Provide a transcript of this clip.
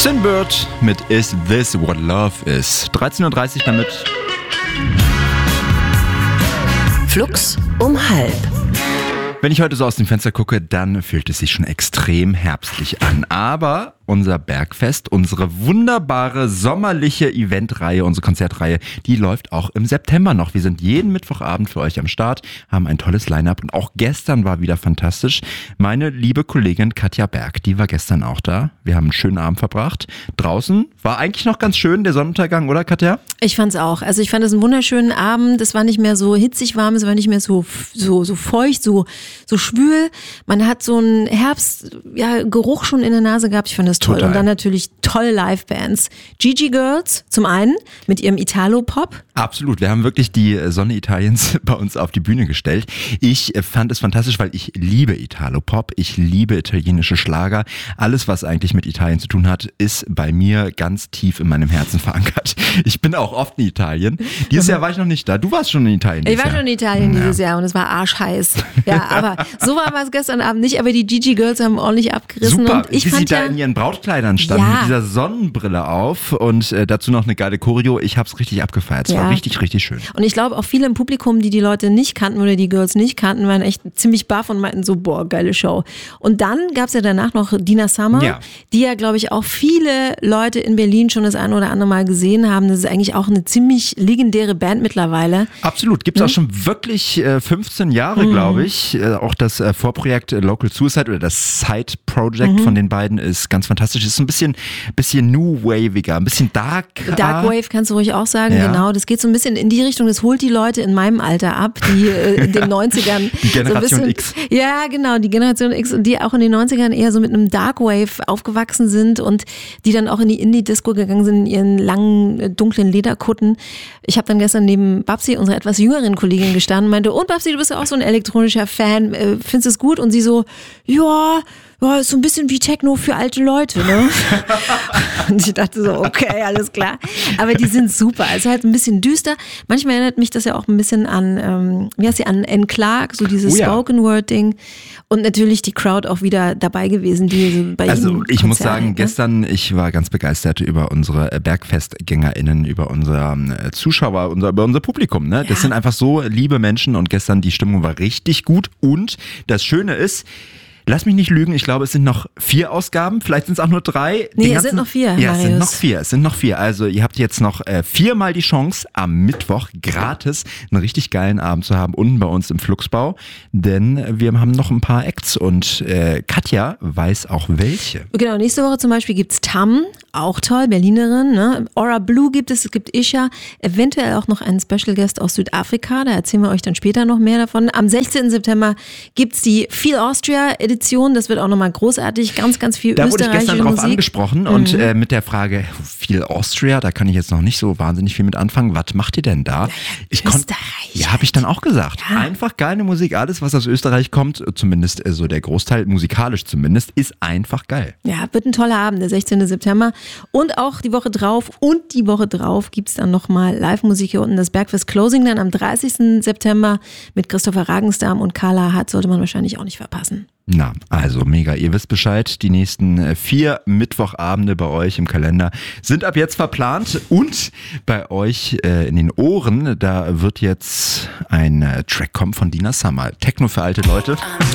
Sinbird mit Is This What Love Is. 13.30 Uhr damit. Flux um 12:30. Wenn ich heute so aus dem Fenster gucke, dann fühlt es sich schon extrem herbstlich an. Aber unser Bergfest, unsere wunderbare sommerliche Eventreihe, unsere Konzertreihe, die läuft auch im September noch. Wir sind jeden Mittwochabend für euch am Start, haben ein tolles Line-Up und auch gestern war wieder fantastisch. Meine liebe Kollegin Katja Berg, die war gestern auch da. Wir haben einen schönen Abend verbracht. Draußen war eigentlich noch ganz schön der Sonnenuntergang, oder Katja? Ich fand's auch. Also ich fand es einen wunderschönen Abend. Es war nicht mehr so hitzig warm, es war nicht mehr so feucht, so schwül. Man hat so einen Geruch schon in der Nase gehabt. Ich fand das toll. Total. Und dann natürlich tolle Livebands. Gigi Girls zum einen mit ihrem Italo-Pop. Absolut. Wir haben wirklich die Sonne Italiens bei uns auf die Bühne gestellt. Ich fand es fantastisch, weil ich liebe Italo-Pop. Ich liebe italienische Schlager. Alles, was eigentlich mit Italien zu tun hat, ist bei mir ganz tief in meinem Herzen verankert. Ich bin auch oft in Italien. Dieses Jahr war ich noch nicht da. Du warst schon in Italien dieses Ich war Jahr. schon in Italien dieses Jahr und es war arschheiß. Ja, aber so war es gestern Abend nicht. Aber die Gigi Girls haben ordentlich abgerissen. Super, und ich wie fand sie da in ihren Brautkleidern standen, Ja. mit dieser Sonnenbrille auf und dazu noch eine geile Choreo. Ich hab's richtig abgefeiert. Es war richtig, richtig schön. Und ich glaube auch viele im Publikum, die Leute nicht kannten oder die Girls nicht kannten, waren echt ziemlich baff und meinten so, boah, geile Show. Und dann gab es ja danach noch Dina Summer, die ja, glaube ich, auch viele Leute in Berlin schon das ein oder andere Mal gesehen haben. Das ist eigentlich auch eine ziemlich legendäre Band mittlerweile. Absolut, gibt's auch schon wirklich 15 Jahre, glaube ich. Auch das Vorprojekt Local Suicide oder das Side-Project von den beiden ist ganz fantastisch. Ist ein bisschen new-waviger, ein bisschen darker. Dark Wave kannst du ruhig auch sagen, Ja. genau. Das geht so ein bisschen in die Richtung, das holt die Leute in meinem Alter ab, die in den 90ern Die Generation so ein bisschen, X. Ja, genau, die Generation X, die auch in den 90ern eher so mit einem Dark Wave aufgewachsen sind und die dann auch in die Indie-Disco gegangen sind in ihren langen, dunklen Lederkutten. Ich habe dann gestern neben Babsi, unserer etwas jüngeren Kollegin, gestanden und meinte, und Babsi, du bist ja auch so ein elektronischer Fan, findest du es gut? Und sie so, ja, ist so ein bisschen wie Techno für alte Leute, ne? Und ich dachte so, okay, alles klar. Aber die sind super. Also halt ein bisschen düster. Manchmal erinnert mich das ja auch ein bisschen an, an Anne Clark, so dieses Spoken-Word-Ding. Und natürlich die Crowd auch wieder dabei gewesen, die so bei Also ich muss Konzert, sagen, gestern, ich war ganz begeistert über unsere BergfestgängerInnen, über unsere Zuschauer, über unser Publikum. Ne? Das sind einfach so liebe Menschen und gestern die Stimmung war richtig gut. Und das Schöne ist, lass mich nicht lügen, ich glaube, es sind noch 4 Ausgaben, vielleicht sind es auch nur 3. Nee, es sind noch 4, Ja, es Marius. sind noch 4. Also ihr habt jetzt noch 4-mal die Chance, am Mittwoch gratis einen richtig geilen Abend zu haben, unten bei uns im Fluxbau. Denn wir haben noch ein paar Acts und Katja weiß auch welche. Genau, nächste Woche zum Beispiel gibt's Tam, auch toll, Berlinerin, ne? Aura Blue gibt es gibt Isha, eventuell auch noch einen Special Guest aus Südafrika, da erzählen wir euch dann später noch mehr davon. Am 16. September gibt's die Feel Austria Edition, das wird auch nochmal großartig, ganz, ganz viel Da wurde ich österreichische gestern drauf Musik. angesprochen und mit der Frage, Feel Austria, da kann ich jetzt noch nicht so wahnsinnig viel mit anfangen. Was macht ihr denn da? Österreich. Habe ich dann auch gesagt. Ja. Einfach geile Musik, alles was aus Österreich kommt, zumindest so der Großteil, musikalisch zumindest, ist einfach geil. Ja, wird ein toller Abend, der 16. September. Und auch die Woche drauf gibt's dann nochmal Live-Musik hier unten. Das Bergfest Closing dann am 30. September mit Christopher Ragensdam und Carla Hart, sollte man wahrscheinlich auch nicht verpassen. Na, also mega. Ihr wisst Bescheid, die nächsten 4 Mittwochabende bei euch im Kalender sind ab jetzt verplant und bei euch in den Ohren, da wird jetzt ein Track kommen von Dina Summer. Techno für alte Leute.